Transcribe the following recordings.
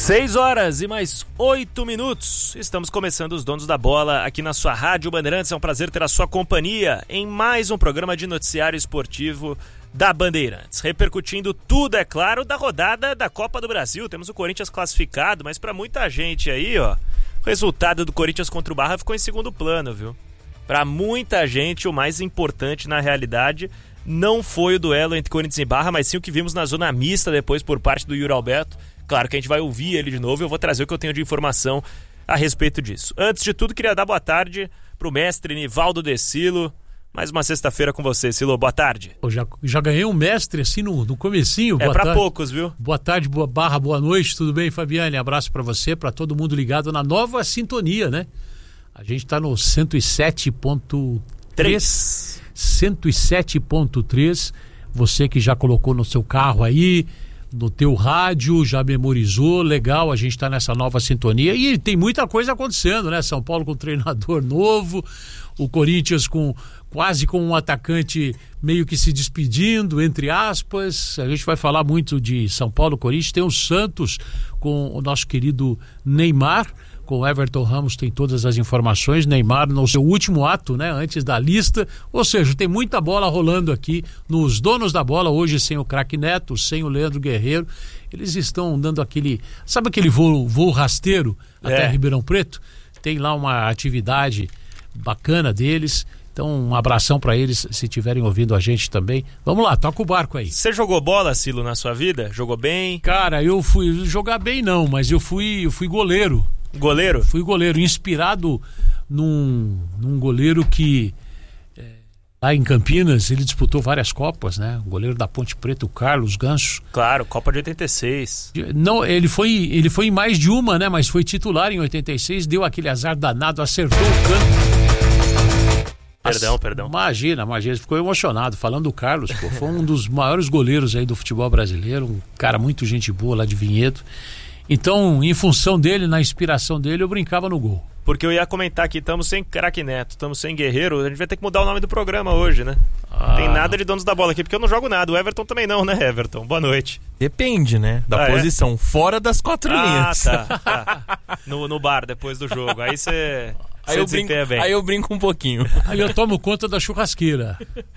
6h mais 8. Estamos começando os Donos da Bola aqui na sua Rádio Bandeirantes. É um prazer ter a sua companhia em mais um programa de noticiário esportivo da Bandeirantes, repercutindo tudo, é claro, da rodada da Copa do Brasil. Temos o Corinthians classificado, mas para muita gente aí, ó, o resultado do Corinthians contra o Barra ficou em segundo plano, viu? Para muita gente, o mais importante na realidade não foi o duelo entre Corinthians e Barra, mas sim o que vimos na zona mista depois por parte do Yuri Alberto. Claro que a gente vai ouvir ele de novo e eu vou trazer o que eu tenho de informação a respeito disso. Antes de tudo, queria dar boa tarde pro mestre Nivaldo De Silo. Mais uma sexta-feira com você, Silo. Boa tarde. Eu já ganhei um mestre assim no comecinho. É pra poucos, viu? Boa tarde, boa noite, tudo bem, Fabiane? Abraço pra você, pra todo mundo ligado na nova sintonia, né? A gente tá no 107.3. 107.3. Você que já colocou no seu carro aí, no teu rádio, já memorizou, legal, a gente tá nessa nova sintonia e tem muita coisa acontecendo, né? São Paulo com treinador novo, o Corinthians quase com um atacante meio que se despedindo, entre aspas. A gente vai falar muito de São Paulo, Corinthians, tem o Santos com o nosso querido Neymar, com o Everton Ramos, tem todas as informações. Neymar no seu último ato, né, antes da lista, ou seja, tem muita bola rolando aqui nos Donos da Bola, hoje sem o craque Neto, sem o Leandro Guerreiro. Eles estão dando aquele voo rasteiro até Ribeirão Preto? Tem lá uma atividade bacana deles. Então, um abração pra eles, se estiverem ouvindo a gente também. Vamos lá, toca o barco aí. Você jogou bola, Silo, na sua vida? Jogou bem? Cara, eu fui jogar bem não, mas eu fui goleiro. Goleiro? Fui goleiro, inspirado num goleiro que lá em Campinas, ele disputou várias Copas, né? O goleiro da Ponte Preta, o Carlos Ganso. Claro, Copa de 86. Não, ele foi em mais de uma, né? Mas foi titular em 86, deu aquele azar danado, acertou o canto. Perdão. Imagina, ficou emocionado falando do Carlos, pô, foi um dos maiores goleiros aí do futebol brasileiro, um cara muito gente boa lá de Vinhedo. Então, em função dele, na inspiração dele, eu brincava no gol. Porque eu ia comentar aqui, estamos sem craque Neto, estamos sem Guerreiro, a gente vai ter que mudar o nome do programa hoje, né? Não tem nada de Donos da Bola aqui, porque eu não jogo nada. O Everton também não, né, Everton? Boa noite. Depende, né? Da posição, fora das 4 linhas. Tá. No bar, depois do jogo. Aí você... Aí eu brinco um pouquinho. Aí eu tomo conta da churrasqueira.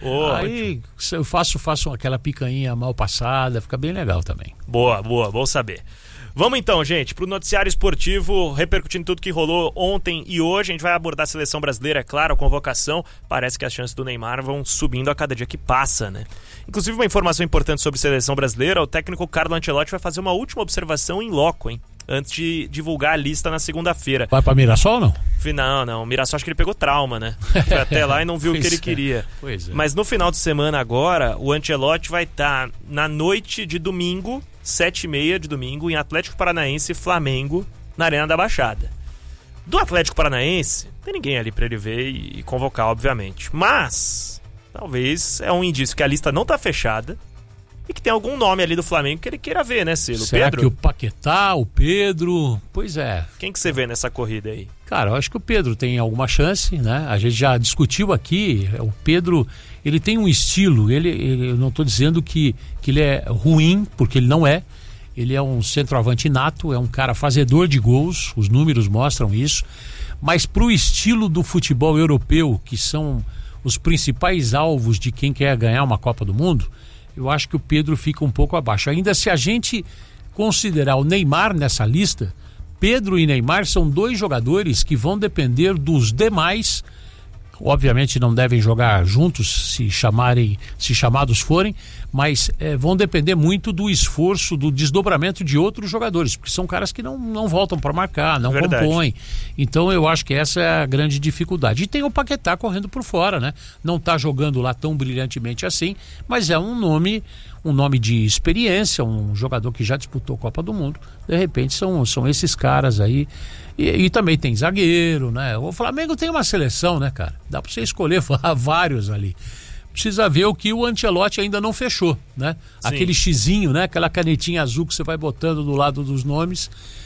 Aí eu faço aquela picanha mal passada, fica bem legal também. Boa, bom saber. Vamos então, gente, pro noticiário esportivo, repercutindo tudo que rolou ontem e hoje. A gente vai abordar a seleção brasileira, é claro, a convocação. Parece que as chances do Neymar vão subindo a cada dia que passa, né? Inclusive, uma informação importante sobre a seleção brasileira: o técnico Carlo Ancelotti vai fazer uma última observação em loco, hein? Antes de divulgar a lista na segunda-feira. Vai pra Mirassol ou não? Não. O Mirassol acho que ele pegou trauma, né? Foi até lá e não viu o que ele queria. Mas no final de semana agora, o Ancelotti vai estar na noite de domingo, 7h30 de domingo, em Atlético Paranaense e Flamengo, na Arena da Baixada. Do Atlético Paranaense, não tem ninguém ali pra ele ver e convocar, obviamente. Mas, talvez é um indício que a lista não tá fechada e que tem algum nome ali do Flamengo que ele queira ver, né, Silo? Será Pedro? Que o Paquetá, o Pedro... Pois é. Quem que você vê nessa corrida aí? Cara, eu acho que o Pedro tem alguma chance, né? A gente já discutiu aqui, o Pedro, ele tem um estilo, eu não estou dizendo que ele é ruim, porque ele não é. Ele é um centroavante nato, é um cara fazedor de gols, os números mostram isso. Mas pro estilo do futebol europeu, que são os principais alvos de quem quer ganhar uma Copa do Mundo, eu acho que o Pedro fica um pouco abaixo. Ainda se a gente considerar o Neymar nessa lista, Pedro e Neymar são dois jogadores que vão depender dos demais. Obviamente não devem jogar juntos se chamados forem, mas vão depender muito do esforço, do desdobramento de outros jogadores, porque são caras que não voltam para marcar, não compõem. Então eu acho que essa é a grande dificuldade. E tem o Paquetá correndo por fora, né? Não está jogando lá tão brilhantemente assim, mas é um nome de experiência, um jogador que já disputou a Copa do Mundo. De repente são esses caras aí. E também tem zagueiro, né? O Flamengo tem uma seleção, né, cara? Dá pra você escolher vários ali. Precisa ver o que o Ancelotti ainda não fechou, né? Sim. Aquele xizinho, né? Aquela canetinha azul que você vai botando do lado dos nomes.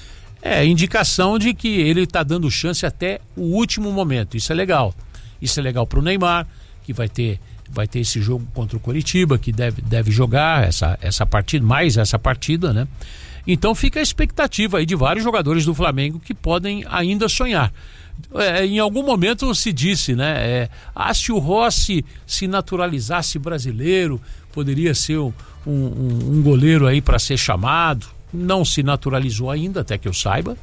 É indicação de que ele tá dando chance até o último momento. Isso é legal. Isso é legal pro Neymar, que vai ter esse jogo contra o Coritiba, que deve jogar essa partida, mais essa partida, né? Então fica a expectativa aí de vários jogadores do Flamengo que podem ainda sonhar. Em algum momento se disse, né? Se o Rossi se naturalizasse brasileiro, poderia ser um goleiro aí para ser chamado. Não se naturalizou ainda, até que eu saiba,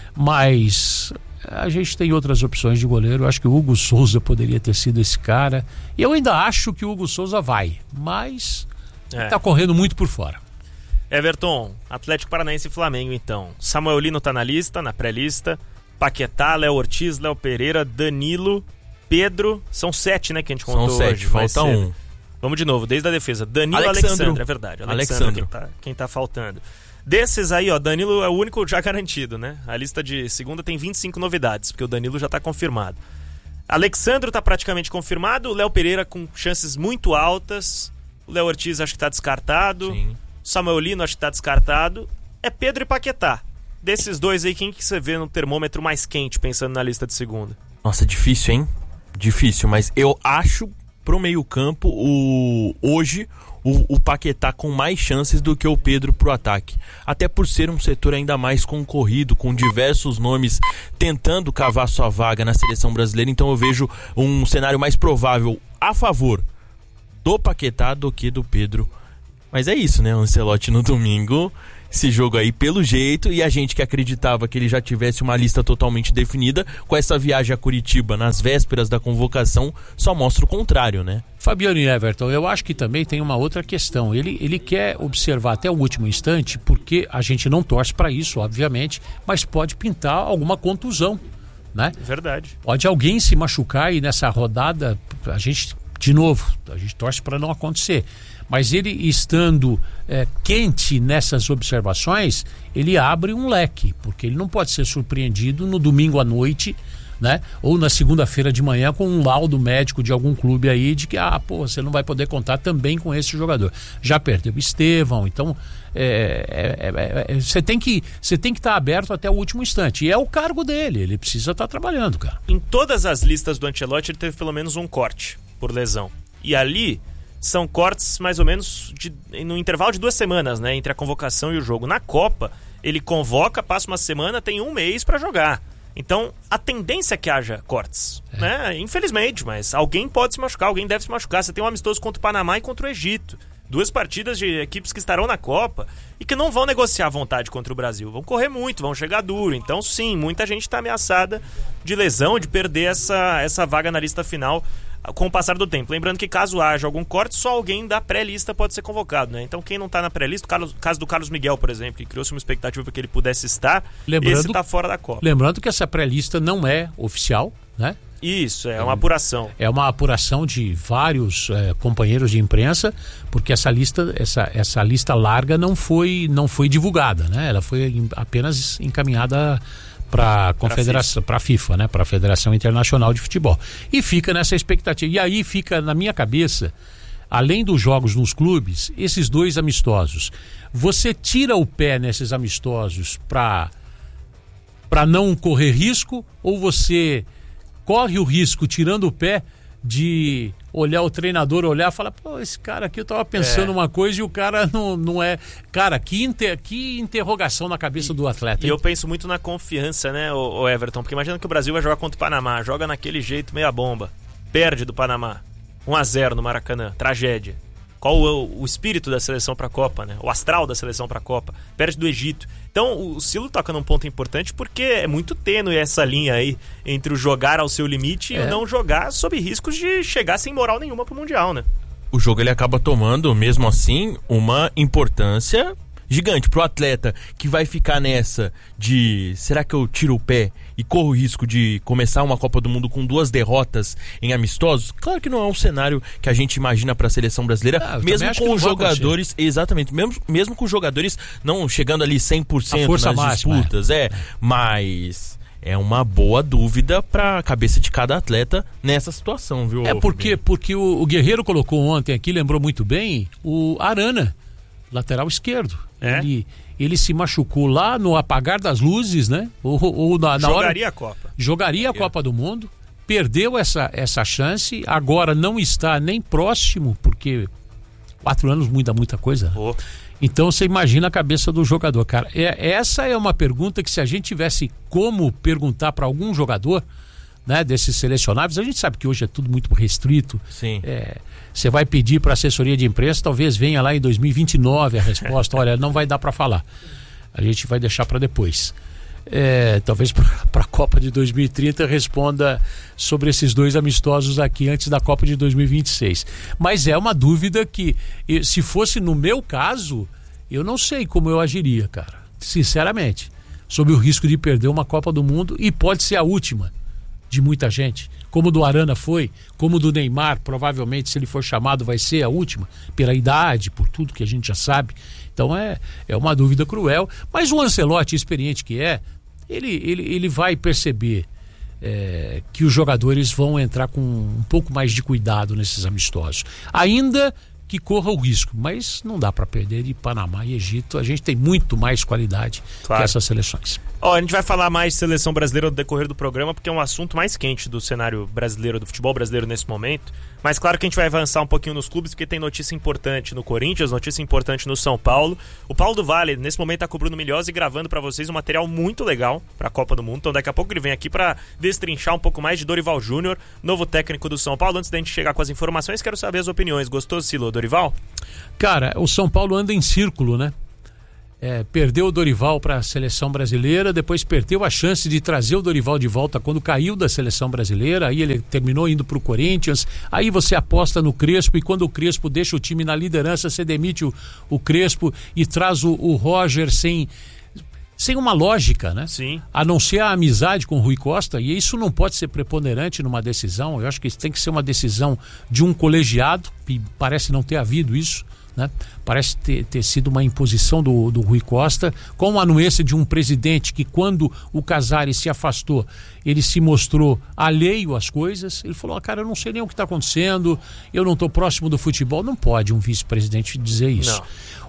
mas a gente tem outras opções de goleiro. Eu acho que o Hugo Souza poderia ter sido esse cara. E eu ainda acho que o Hugo Souza vai, mas tá correndo muito por fora. Everton, Atlético Paranaense e Flamengo, então. Samuel Lino tá na lista, na pré-lista. Paquetá, Léo Ortiz, Léo Pereira, Danilo, Pedro. São 7, né, que a gente contou. São 7, hoje. falta um. Vamos de novo, desde a defesa. Danilo, Alexandre, é verdade. Alexandre. Quem tá faltando. Desses aí, Danilo é o único já garantido, né? A lista de segunda tem 25 novidades, porque o Danilo já tá confirmado. Alexandre tá praticamente confirmado. O Léo Pereira com chances muito altas. O Léo Ortiz acho que tá descartado. Sim. Samuel Lino acho que tá descartado. É Pedro e Paquetá. Desses dois aí, quem que você vê no termômetro mais quente, pensando na lista de segunda? Nossa, difícil, hein? Difícil, mas eu acho pro meio campo hoje o Paquetá com mais chances do que o Pedro pro ataque. Até por ser um setor ainda mais concorrido, com diversos nomes tentando cavar sua vaga na seleção brasileira. Então eu vejo um cenário mais provável a favor do Paquetá do que do Pedro. Mas é isso, né? O Ancelotti no domingo, esse jogo aí pelo jeito, e a gente que acreditava que ele já tivesse uma lista totalmente definida, com essa viagem a Curitiba nas vésperas da convocação, só mostra o contrário, né? Fabiano e Everton, eu acho que também tem uma outra questão. Ele quer observar até o último instante, porque a gente não torce para isso, obviamente, mas pode pintar alguma contusão, né? Verdade. Pode alguém se machucar e nessa rodada, a gente torce para não acontecer. Mas ele estando quente nessas observações, ele abre um leque, porque ele não pode ser surpreendido no domingo à noite, né? Ou na segunda-feira de manhã com um laudo médico de algum clube aí de que, você não vai poder contar também com esse jogador. Já perdeu o Estevão, então você tem que estar aberto até o último instante. E é o cargo dele, ele precisa estar trabalhando, cara. Em todas as listas do Ancelotti, ele teve pelo menos um corte por lesão. E ali são cortes mais ou menos no intervalo de 2 semanas, né? Entre a convocação e o jogo. Na Copa, ele convoca, passa uma semana, tem 1 mês para jogar. Então, a tendência é que haja cortes, né? Infelizmente, mas alguém pode se machucar, alguém deve se machucar. Você tem um amistoso contra o Panamá e contra o Egito. 2 partidas de equipes que estarão na Copa e que não vão negociar à vontade contra o Brasil. Vão correr muito, vão chegar duro. Então, sim, muita gente está ameaçada de lesão, de perder essa vaga na lista final com o passar do tempo. Lembrando que caso haja algum corte, só alguém da pré-lista pode ser convocado, né? Então quem não tá na pré-lista, o caso do Carlos Miguel, por exemplo, que criou-se uma expectativa para que ele pudesse estar, esse tá fora da Copa. Lembrando que essa pré-lista não é oficial, né? Isso, é uma apuração. É uma apuração de vários companheiros de imprensa, porque essa lista larga não foi divulgada, né? Ela foi apenas encaminhada para a confederação, para a FIFA, né, para a Federação Internacional de Futebol. E fica nessa expectativa. E aí fica na minha cabeça, além dos jogos nos clubes, esses 2 amistosos. Você tira o pé nesses amistosos para não correr risco, ou você corre o risco tirando o pé de olhar o treinador, olhar e falar, esse cara aqui eu tava pensando uma coisa e o cara não é... Cara, que interrogação na cabeça do atleta. E eu penso muito na confiança, né, o Everton, porque imagina que o Brasil vai jogar contra o Panamá, joga naquele jeito meia bomba, perde do Panamá, 1-0 no Maracanã, tragédia. Qual o espírito da seleção para a Copa, né? O astral da seleção para a Copa. Perde do Egito. Então, o Silo toca num ponto importante porque é muito tênue essa linha aí entre o jogar ao seu limite e o não jogar sob riscos de chegar sem moral nenhuma pro Mundial, né? O jogo ele acaba tomando, mesmo assim, uma importância gigante pro atleta que vai ficar nessa de será que eu tiro o pé e corro o risco de começar uma Copa do Mundo com 2 derrotas em amistosos? Claro que não é um cenário que a gente imagina para a seleção brasileira, mesmo com os jogadores, exatamente, mesmo com os jogadores não chegando ali 100% nas máxima, disputas, mas é uma boa dúvida para a cabeça de cada atleta nessa situação, viu? Porque o Guerreiro colocou ontem aqui, lembrou muito bem, o Arana, lateral esquerdo. Ele se machucou lá no apagar das luzes, né? Ou na jogaria hora, a Copa. Jogaria a Copa do Mundo, perdeu essa chance, agora não está nem próximo, porque 4 anos muda muita coisa. Então você imagina a cabeça do jogador, cara. Essa é uma pergunta que, se a gente tivesse como perguntar para algum jogador, né, desses selecionáveis, a gente sabe que hoje é tudo muito restrito. Sim. Você vai pedir para a assessoria de imprensa, talvez venha lá em 2029 a resposta. Olha, não vai dar para falar. A gente vai deixar para depois. Talvez para a Copa de 2030 responda sobre esses 2 amistosos aqui antes da Copa de 2026. Mas é uma dúvida que, se fosse no meu caso, eu não sei como eu agiria, cara. Sinceramente. Sob o risco de perder uma Copa do Mundo, e pode ser a última de muita gente. Como do Arana foi, como do Neymar, provavelmente, se ele for chamado, vai ser a última, pela idade, por tudo que a gente já sabe. Então é uma dúvida cruel. Mas o Ancelotti, experiente que é, ele vai perceber que os jogadores vão entrar com um pouco mais de cuidado nesses amistosos. Ainda que corra o risco, mas não dá para perder de Panamá e Egito. A gente tem muito mais qualidade que essas seleções. A gente vai falar mais de seleção brasileira no decorrer do programa, porque é um assunto mais quente do cenário brasileiro, do futebol brasileiro nesse momento. Mas claro que a gente vai avançar um pouquinho nos clubes, porque tem notícia importante no Corinthians, notícia importante no São Paulo. O Paulo do Vale, nesse momento, tá com o Bruno Milhose gravando para vocês um material muito legal para a Copa do Mundo. Então daqui a pouco ele vem aqui para destrinchar um pouco mais de Dorival Júnior, novo técnico do São Paulo. Antes da gente chegar com as informações, quero saber as opiniões. Gostou, Silo, Dorival? Cara, o São Paulo anda em círculo, né? Perdeu o Dorival para a seleção brasileira, depois perdeu a chance de trazer o Dorival de volta quando caiu da seleção brasileira, aí ele terminou indo para o Corinthians, aí você aposta no Crespo, e quando o Crespo deixa o time na liderança, você demite o Crespo e traz o Roger sem uma lógica, né? Sim. A não ser a amizade com o Rui Costa, e isso não pode ser preponderante numa decisão. Eu acho que isso tem que ser uma decisão de um colegiado, e parece não ter havido isso, né? Parece ter sido uma imposição do Rui Costa, com a anuência de um presidente que, quando o Casares se afastou, ele se mostrou alheio às coisas. Ele falou: cara, eu não sei nem o que está acontecendo, eu não estou próximo do futebol. Não pode um vice-presidente dizer isso.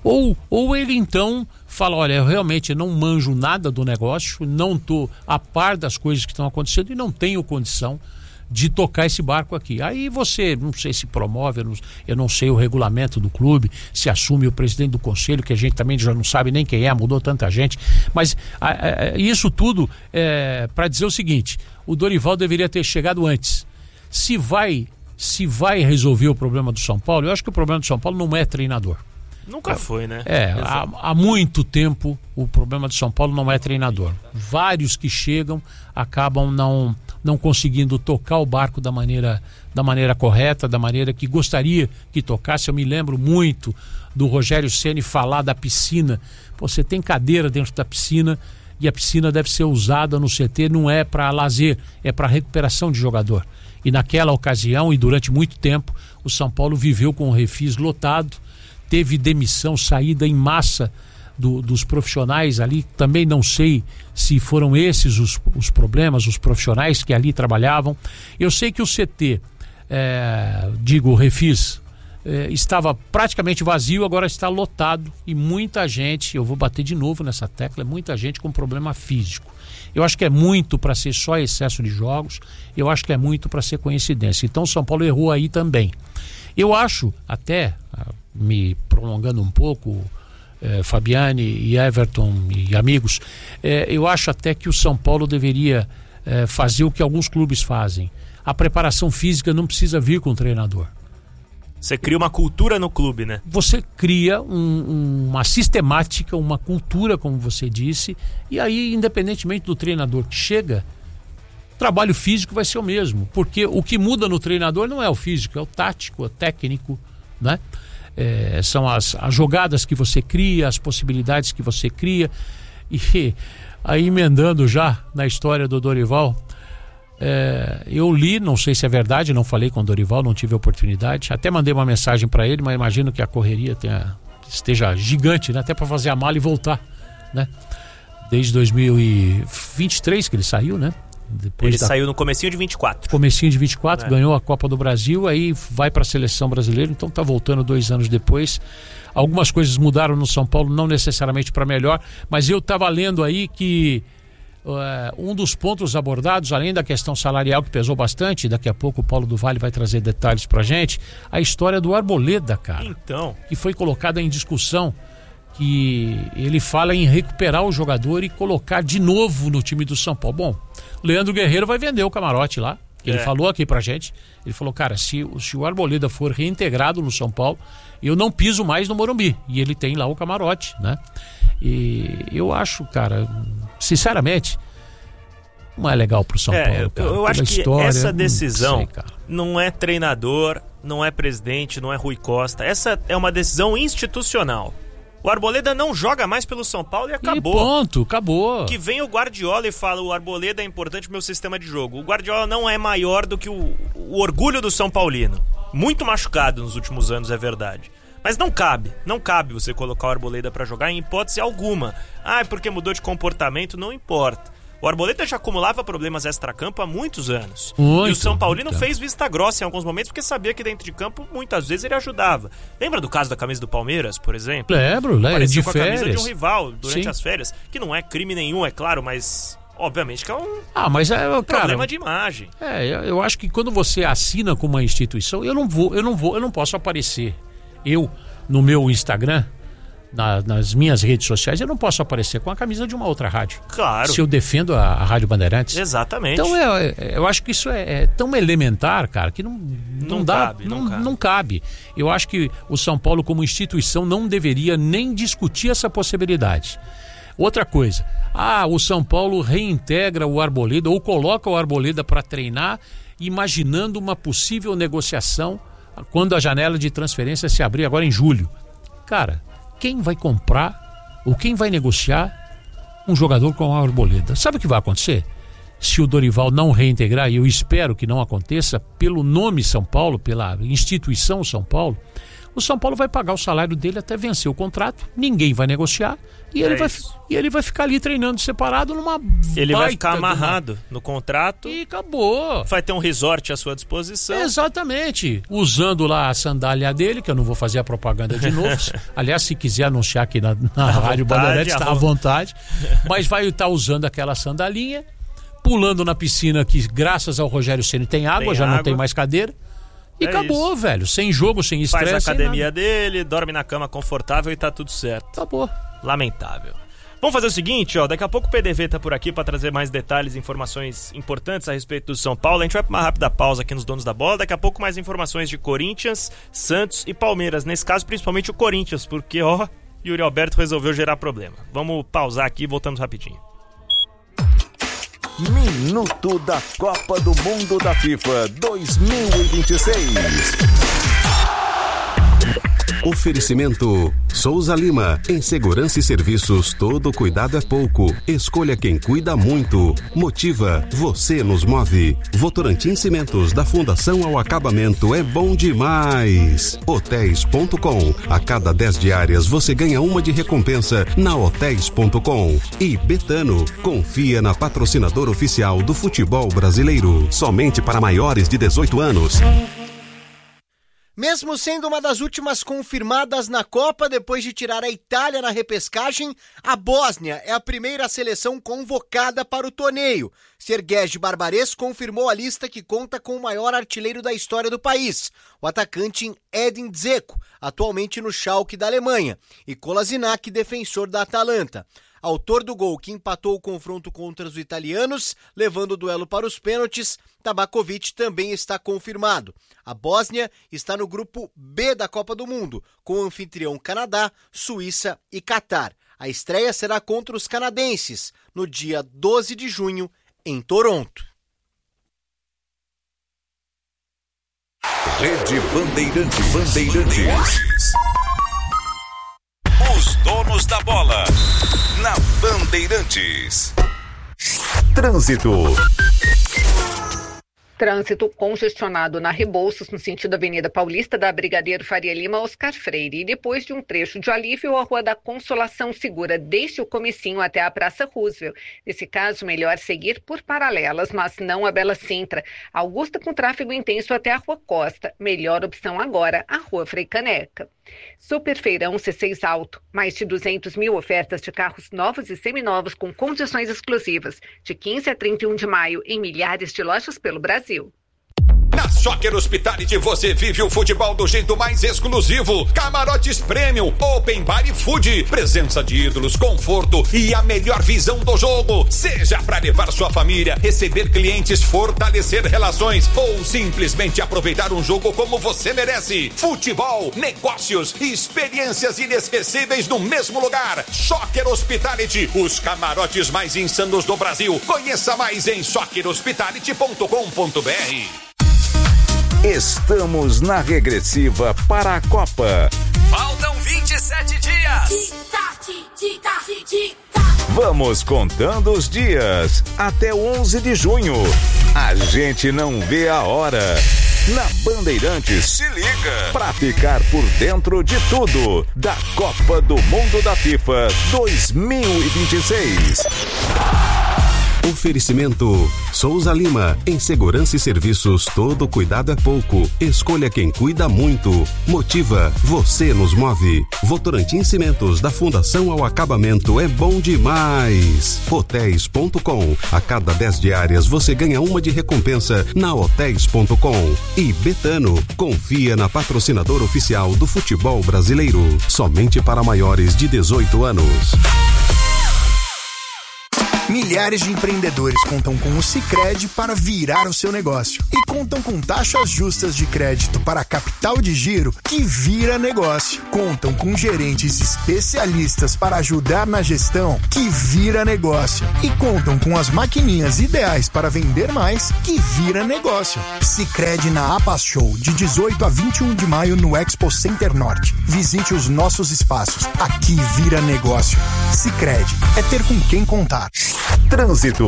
Ou ele então fala: olha, eu realmente não manjo nada do negócio, não estou a par das coisas que estão acontecendo e não tenho condição de tocar esse barco aqui. Aí você, não sei se promove, eu não sei o regulamento do clube, se assume o presidente do conselho, que a gente também já não sabe nem quem mudou tanta gente, mas isso tudo para dizer o seguinte: o Dorival deveria ter chegado antes. Se vai resolver o problema do São Paulo, eu acho que o problema do São Paulo não é treinador. Nunca foi, né? Há muito tempo o problema do São Paulo não é treinador. Vários que chegam acabam não conseguindo tocar o barco da maneira correta, da maneira que gostaria que tocasse. Eu me lembro muito do Rogério Ceni falar da piscina. Você tem cadeira dentro da piscina, e a piscina deve ser usada no CT, não é para lazer, é para recuperação de jogador. E naquela ocasião, e durante muito tempo, o São Paulo viveu com o refis lotado, teve demissão, saída em massa dos profissionais ali. Também não sei se foram esses os problemas, os profissionais que ali trabalhavam. Eu sei que o CT, o refis, estava praticamente vazio, agora está lotado, e muita gente, eu vou bater de novo nessa tecla, muita gente com problema físico. Eu acho que é muito para ser só excesso de jogos, eu acho que é muito para ser coincidência. Então o São Paulo errou aí também. Eu acho, até me prolongando um pouco, Fabiane e Everton e amigos, eu acho até que o São Paulo deveria fazer o que alguns clubes fazem. A preparação física não precisa vir com o treinador. Você cria uma cultura no clube, né? Você cria uma sistemática, uma cultura, como você disse, e aí, independentemente do treinador que chega, o trabalho físico vai ser o mesmo, porque o que muda no treinador não é o físico, é o tático, é o técnico, né? São as jogadas que você cria, as possibilidades que você cria. E aí, emendando já na história do Dorival, eu li, não sei se é verdade, não falei com o Dorival, não tive oportunidade, até mandei uma mensagem para ele, mas imagino que a correria esteja gigante, né? Até para fazer a mala e voltar, né? Desde 2023 que ele saiu, né? Ele saiu no comecinho de 24. Comecinho de 24, ganhou a Copa do Brasil, aí vai para a seleção brasileira, então tá voltando 2 anos depois. Algumas coisas mudaram no São Paulo, não necessariamente para melhor, mas eu estava lendo aí que um dos pontos abordados, além da questão salarial que pesou bastante, daqui a pouco o Paulo do Vale vai trazer detalhes pra gente, a história do Arboleda, cara. Então, que foi colocada em discussão. que ele fala em recuperar o jogador e colocar de novo no time do São Paulo. Bom, o Leandro Guerreiro vai vender o camarote lá. Ele falou aqui pra gente, ele falou, cara, se o Arboleda for reintegrado no São Paulo, eu não piso mais no Morumbi. E ele tem lá o camarote, né? E eu acho, cara, sinceramente, não é legal pro São Paulo, cara. Eu acho que história, essa decisão sei, não é treinador, não é presidente, não é Rui Costa. Essa é uma decisão institucional. O Arboleda não joga mais pelo São Paulo e acabou. E ponto, acabou. Que vem o Guardiola e fala, o Arboleda é importante pro meu sistema de jogo. O Guardiola não é maior do que o orgulho do São Paulino. Muito machucado nos últimos anos, é verdade. Mas não cabe você colocar o Arboleda pra jogar em hipótese alguma. Ah, é porque mudou de comportamento, não importa. O Arboleda já acumulava problemas extracampo há muitos anos. E o São Paulino fez vista grossa em alguns momentos porque sabia que dentro de campo muitas vezes ele ajudava. Lembra do caso da camisa do Palmeiras, por exemplo? Lembro, Parecia de com a férias. camisa de um rival durante Sim. as férias. Que não é crime nenhum, é claro, mas obviamente que é um cara, problema de imagem. Eu acho que quando você assina com uma instituição, eu não posso aparecer. Eu, no meu Instagram, nas minhas redes sociais, eu não posso aparecer com a camisa de uma outra rádio. Claro. Se eu defendo a Rádio Bandeirantes. Exatamente. Então eu acho que isso é tão elementar, cara, que não cabe. Eu acho que o São Paulo como instituição não deveria nem discutir essa possibilidade. Outra coisa, o São Paulo reintegra o Arboleda ou coloca o Arboleda para treinar, imaginando uma possível negociação quando a janela de transferência se abrir agora em julho. Cara, quem vai comprar ou quem vai negociar um jogador com a Arboleda? Sabe o que vai acontecer? Se o Dorival não reintegrar, e eu espero que não aconteça, pelo nome São Paulo, pela instituição São Paulo, o São Paulo vai pagar o salário dele até vencer o contrato, ninguém vai negociar e ele vai ficar ali treinando separado numa Ele vai ficar amarrado no contrato e acabou. Vai ter um resort à sua disposição. Exatamente. Usando lá a sandália dele, que eu não vou fazer a propaganda de novo. Aliás, se quiser anunciar aqui na Rádio Bandeirantes, está à vontade. Mas vai estar usando aquela sandalinha, pulando na piscina que graças ao Rogério Ceni tem água, não tem mais cadeira. E acabou, isso. Velho. Sem jogo, sem estresse. Faz a academia dele, dorme na cama confortável e tá tudo certo. Acabou. Lamentável. Vamos fazer o seguinte, daqui a pouco o PDV tá por aqui para trazer mais detalhes e informações importantes a respeito do São Paulo. A gente vai para uma rápida pausa aqui nos Donos da Bola. Daqui a pouco mais informações de Corinthians, Santos e Palmeiras. Nesse caso, principalmente o Corinthians, porque, Yuri Alberto resolveu gerar problema. Vamos pausar aqui e voltamos rapidinho. Minuto da Copa do Mundo da FIFA 2026. Oferecimento Souza Lima. Em segurança e serviços, todo cuidado é pouco. Escolha quem cuida muito. Motiva, você nos move. Votorantim Cimentos, da fundação ao acabamento, é bom demais. Hotéis.com. A cada 10 diárias você ganha uma de recompensa na Hotéis.com. E Betano, confia na patrocinadora oficial do futebol brasileiro. Somente para maiores de 18 anos. Mesmo sendo uma das últimas confirmadas na Copa, depois de tirar a Itália na repescagem, a Bósnia é a primeira seleção convocada para o torneio. Serguej Barbares confirmou a lista que conta com o maior artilheiro da história do país, o atacante Edin Dzeko, atualmente no Schalke da Alemanha, e Kolasinac, defensor da Atalanta. Autor do gol que empatou o confronto contra os italianos, levando o duelo para os pênaltis, Tabakovic também está confirmado. A Bósnia está no grupo B da Copa do Mundo, com o anfitrião Canadá, Suíça e Catar. A estreia será contra os canadenses, no dia 12 de junho, em Toronto. Rede Bandeirantes. Os donos da bola. Na Bandeirantes. Trânsito. Trânsito congestionado na Rebouças, no sentido Avenida Paulista, da Brigadeiro Faria Lima a Oscar Freire. E depois de um trecho de alívio, a Rua da Consolação segura desde o comecinho até a Praça Roosevelt. Nesse caso, melhor seguir por paralelas, mas não a Bela Sintra. Augusta com tráfego intenso até a Rua Costa. Melhor opção agora, a Rua Frei Caneca. Superfeirão C6 Alto. Mais de 200 mil ofertas de carros novos e seminovos com condições exclusivas. De 15 a 31 de maio, em milhares de lojas pelo Brasil. Na Soccer Hospitality você vive o futebol do jeito mais exclusivo. Camarotes Premium, Open Bar e Food. Presença de ídolos, conforto e a melhor visão do jogo. Seja para levar sua família, receber clientes, fortalecer relações ou simplesmente aproveitar um jogo como você merece. Futebol, negócios e experiências inesquecíveis no mesmo lugar. Soccer Hospitality, os camarotes mais insanos do Brasil. Conheça mais em soccerhospitality.com.br. Estamos na regressiva para a Copa. Faltam 27 dias. Vamos contando os dias até 11 de junho. A gente não vê a hora. Na Bandeirantes, se liga pra ficar por dentro de tudo da Copa do Mundo da FIFA 2026. Oferecimento Souza Lima. Em segurança e serviços, todo cuidado é pouco. Escolha quem cuida muito. Motiva, você nos move. Votorantim Cimentos, da Fundação ao Acabamento, é bom demais. Hotéis.com. A cada 10 diárias você ganha uma de recompensa na Hotéis.com. E Betano, confia na patrocinadora oficial do futebol brasileiro. Somente para maiores de 18 anos. Milhares de empreendedores contam com o Sicredi para virar o seu negócio. E contam com taxas justas de crédito para capital de giro que vira negócio. Contam com gerentes especialistas para ajudar na gestão que vira negócio. E contam com as maquininhas ideais para vender mais que vira negócio. Sicredi na APAS Show, de 18 a 21 de maio no Expo Center Norte. Visite os nossos espaços. Aqui vira negócio. Sicredi, é ter com quem contar. Trânsito.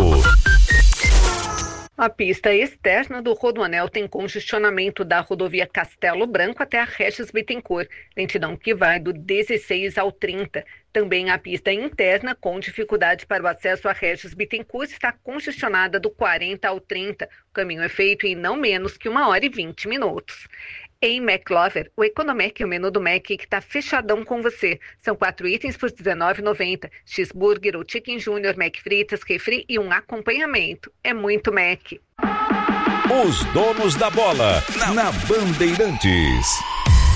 A pista externa do Rodoanel tem congestionamento da rodovia Castelo Branco até a Regis Bittencourt, lentidão que vai do 16 ao 30. Também a pista interna, com dificuldade para o acesso a Regis Bittencourt, está congestionada do 40 ao 30. O caminho é feito em não menos que 1 hora e 20 minutos. Em McLover, o Economec, o menu do Mac, que está fechadão com você. São 4 itens por R$19,90. Cheeseburger ou Chicken Junior, Mac fritas, refri e um acompanhamento. É muito Mac. Os donos da bola na Bandeirantes.